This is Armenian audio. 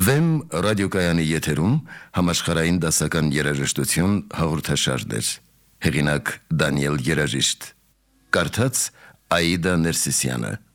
Վեմ ռադիոկայանի եթերում համաշխարհային դասական երաժշտություն հաղորդաշարներ։ Հեղինակ Դանիել Երաժիշտ։ Կարդաց Աիդա Ներսիսյանը։